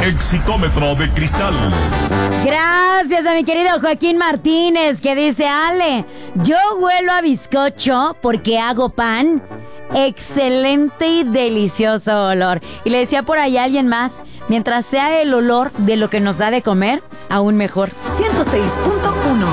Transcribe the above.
Exitómetro de cristal. Gracias a mi querido Joaquín Martínez, que dice: Ale, yo huelo a bizcocho porque hago pan. Excelente y delicioso olor. Y le decía por ahí a alguien más: mientras sea el olor de lo que nos da de comer, aún mejor. 106.1